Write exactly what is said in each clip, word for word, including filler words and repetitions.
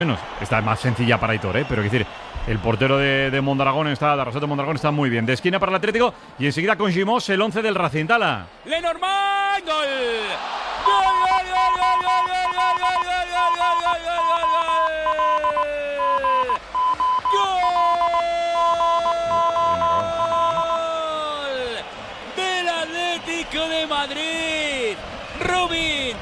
menos. Esta es más sencilla para Aitor, ¿eh? Pero quiero decir, el portero de, de Mondragón está, de Roseto Mondragón está muy bien. De esquina para el Atlético y enseguida con Gimos el once del Racing. Tala. Lenormand, gol. Gol, gol, gol, gol, gol, gol, gol, gol, gol, gol, gol, gol, gol. Del Atlético de Madrid. Robin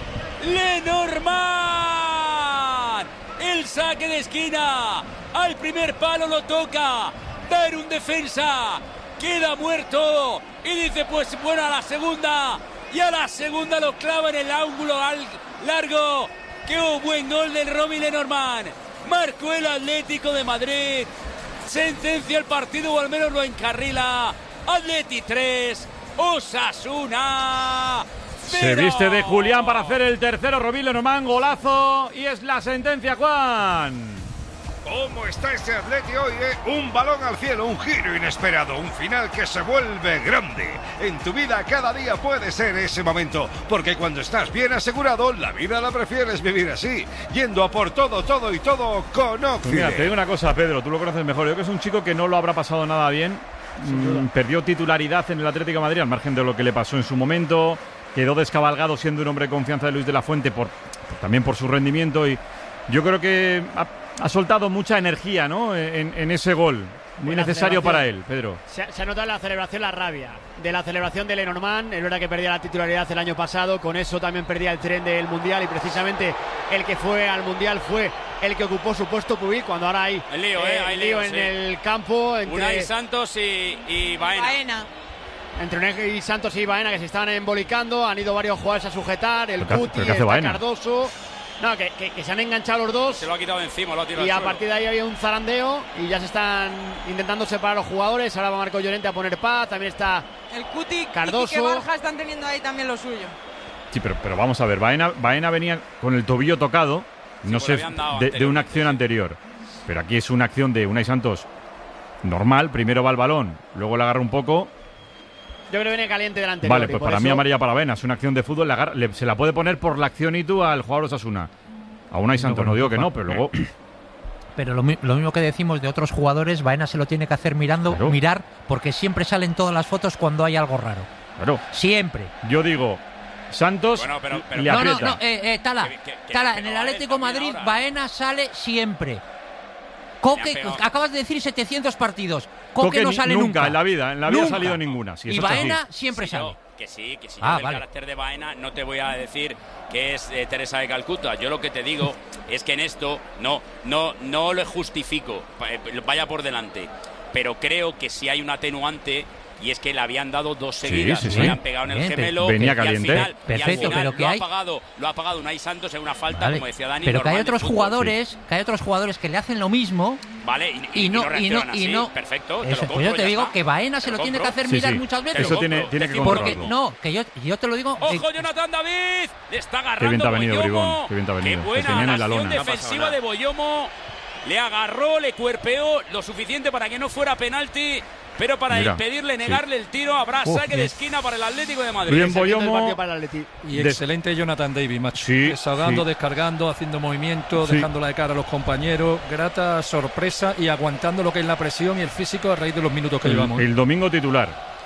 Lenormand. El saque de esquina. Al primer palo lo toca. Ver un defensa. Queda muerto. Y dice, pues bueno, a la segunda. Y a la segunda lo clava en el ángulo al largo. ¡Qué buen gol del Robin Lenormand! Marcó el Atlético de Madrid. Sentencia el partido, o al menos lo encarrila. Atleti tres, Osasuna cero. Se viste de Julián para hacer el tercero. Robin Lenormand, golazo. Y es la sentencia, Juan. ¿Cómo está este Atleti hoy, eh? Un balón al cielo, un giro inesperado, un final que se vuelve grande. En tu vida cada día puede ser ese momento, porque cuando estás bien asegurado, la vida la prefieres vivir así, yendo a por todo, todo y todo con Occident. Mira, te digo una cosa, Pedro, tú lo conoces mejor. Yo creo que es un chico que no lo habrá pasado nada bien. Mm, perdió titularidad en el Atlético de Madrid, al margen de lo que le pasó en su momento. Quedó descabalgado siendo un hombre de confianza de Luis de la Fuente, por, por también por su rendimiento. Y yo creo que ha, ha soltado mucha energía, ¿no? En, en ese gol. Muy Buena necesario para él, Pedro. Se, se ha notado en la celebración la rabia de la celebración de Lenormand. Es verdad que perdía la titularidad el año pasado, con eso también perdía el tren del Mundial, y precisamente el que fue al Mundial fue el que ocupó su puesto Pubil, cuando ahora hay el lío, eh, eh, hay lío lío, en sí. el campo entre Unai Santos y, y Baena. Baena. Entre Unai Santos y Baena, que se estaban embolicando. Han ido varios jugadores a sujetar, el ¿Pero Cuti, qué hace el Baena? Cardoso. No, que, que, que se han enganchado los dos. Se lo ha quitado de encima, lo ha tirado Y al a suelo. partir de ahí había un zarandeo y ya se están intentando separar los jugadores. Ahora va Marco Llorente a poner paz. También está El Cuti Cardoso. y que Borja están teniendo ahí también lo suyo. Sí, pero, pero vamos a ver, Baena, Baena venía con el tobillo tocado, Sí, no pues sé, le habían dado de, de una anteriormente, acción sí. anterior. Pero aquí es una acción de Unai Santos normal. Primero va el balón, luego le agarra un poco. Yo creo que viene caliente del anterior. Vale, y pues por para eso- mí amarilla para Baena. Es una acción de fútbol, le agarra- le- se la puede poner por la acción y tú al jugador Osasuna. A Unai Santos, no, bueno, digo que no, Juan. pero luego... Pero lo, mi- lo mismo que decimos de otros jugadores, Baena se lo tiene que hacer mirando, Claro. mirar, porque siempre salen todas las fotos cuando hay algo raro. Claro, Siempre. yo digo, Santos Bueno, pero- pero- le No, no, aprieta. no, eh, eh, Tala, Que- que- que Tala, le en pegó el a él Atlético también Madrid, ahora. Baena sale siempre. Coque, Le ha pegado. acabas de decir setecientos partidos. Coque, Coque no ni- sale nunca, nunca. en la vida, en la vida ha Nunca. salido ninguna. Sí, y eso es así. Baena siempre Sí, sale. no, que sí, que sí. Ah, yo del vale. carácter de Baena no te voy a decir que es eh, Teresa de Calcuta. Yo lo que te digo es que en esto no, no, no lo justifico, pa- eh, vaya por delante. Pero creo que sí hay un atenuante, y es que le habían dado dos Sí, seguidas, sí, le sí. habían pegado en el Bien, gemelo. venía y al caliente. final- y al Perfecto, final pero que lo hay- ha pagado, lo ha pagado Unai Santos en una falta, Vale. como decía Dani. Pero que hay normal de otros fútbol. jugadores, que hay otros jugadores que le hacen lo mismo. Vale, y, Y no, y no, reaccionan y así. no. Perfecto, te Eso, lo pues compro, yo te ya digo está. que Baena Te se lo lo tiene que compro. hacer Sí, mirar sí. muchas veces. Eso tiene, tiene que Decimos Porque controlarlo. no, que yo, yo te lo digo. eh, ¡Ojo, Jonathan David! Le está agarrando Qué bien te ha venido, Boyomo. Bribón, qué bien te ha venido. Qué Te buena tenían en la acción lona. defensiva de Boyomo. Le agarró, le cuerpeó lo suficiente para que no fuera penalti, pero para Mira, impedirle, sí. negarle el tiro, habrá Uf, saque de bien. esquina para el Atlético de Madrid. Bien, Saliendo el Boyomo. partido para el Atleti. Y De- excelente Jonathan David, macho. Sí, Desahogando, sí. descargando, haciendo movimientos, Sí. dejándola de cara a los compañeros. Grata sorpresa y aguantando lo que es la presión y el físico a raíz de los minutos que El, llevamos. el domingo titular.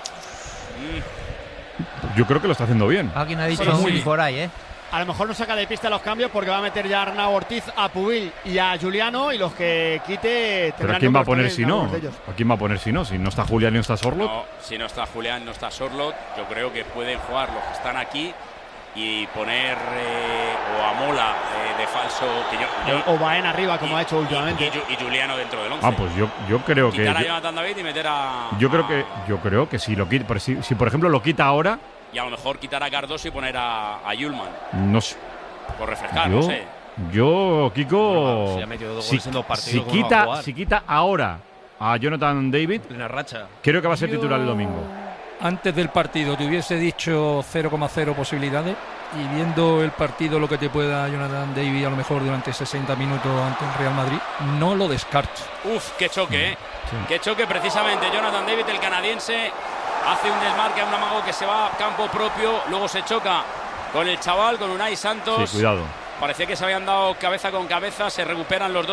Yo creo que lo está haciendo bien. Alguien ha dicho Bueno, muy sí. por ahí, ¿eh? A lo mejor no saca de pista los cambios, porque va a meter ya a Arnau Ortiz, a Pubil y a Juliano, y los que quite Pero tendrán ¿a quién va a números poner también si no? algunos de ellos. ¿A quién va a poner si no? Si no está Julián y no está Sorlot. No, si no está Julián, no está Sorlot, yo creo que pueden jugar los que están aquí y poner eh, o a Mola eh, de falso, que yo, yo- O Baena arriba, como y- ha hecho últimamente. y, y Ju- y Juliano dentro del once. Ah, pues yo, yo creo que... Quitar a Yo, Jonathan David y meter a... yo creo a- que yo creo que si lo quita, pero si, si por ejemplo lo quita ahora, Y a lo mejor quitar a Cardoso y poner a, a Yulman, no sé. por refrescar, Yo, no sé. yo Kiko, Si ha metido dos si, goles en dos partidos, si ¿cómo no va a quita, jugar? si quita ahora a Jonathan David, Plena racha. creo que va a ser titular el domingo. Antes del partido te hubiese dicho cero coma cero posibilidades, y viendo el partido lo que te pueda Jonathan David a lo mejor durante sesenta minutos ante el Real Madrid, no lo descarto. Uf, qué choque, ¿eh? Sí. Qué choque precisamente. Jonathan David, el canadiense, hace un desmarque a un amago que se va a campo propio, luego se choca con el chaval, con Unai Santos. Sí, cuidado. Parecía que se habían dado cabeza con cabeza, se recuperan los dos.